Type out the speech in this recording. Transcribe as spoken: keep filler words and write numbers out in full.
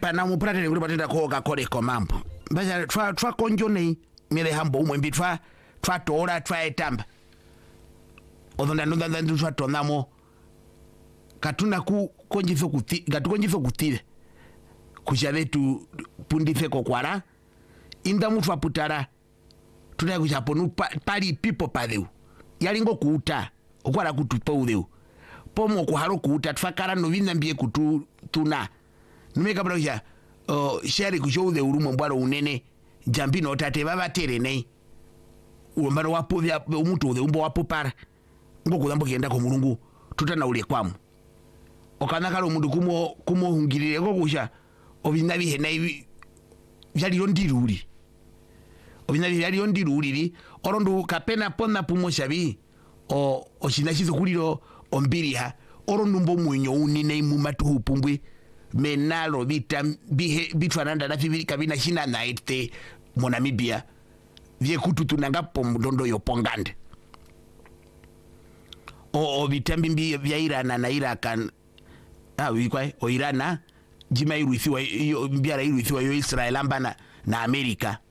pana mupratele kuti patenda koka koleko mambo mbaja twa twa konjone mele hambo umwe mbi twa twa tola twa etamba odonda nonda ndu twa tonamo katuna ku konjizo kuti gatu konjizo kutile kujabe tu pundife kokwara inda mutwa putara tuna kujaponu pa, pali people padeu yalingo kuuta okwara kutupa udeu pomo kuharo kuuta tfakara novinda mbie kutu tuna numeka brawja uh, shari kushoude urumo mbwaro unene jambino tate baba tere nei umbaro wapo vya umutu ude umbo wapo para ngo kudambo kienda ko mulungu tutana ule kwamu okana kalo mundu kumo kumo hungirire ko kusha obina bihe nei vyali yondiruri obina byali yondiruri orondu kapena ponna pumo shabi o oshinashizo kuliro ombiriha orondu mbo munyo unine mu matu pumbwe menalo bita bihe bitwananda na fibili kabina shina na ete monamibia vie kututunanga pomdondo yopongande o o bitambi mbi vya Irana na Irakan ah wikwa o Irana jima iruithiwa biara iruithiwa yo Israel ambana na Amerika